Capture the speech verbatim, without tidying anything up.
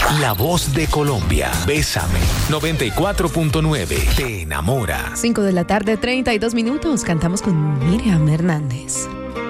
La voz de Colombia. Bésame. noventa y cuatro punto nueve. Te enamora. cinco de la tarde, treinta y dos minutos. Cantamos con Miriam Hernández.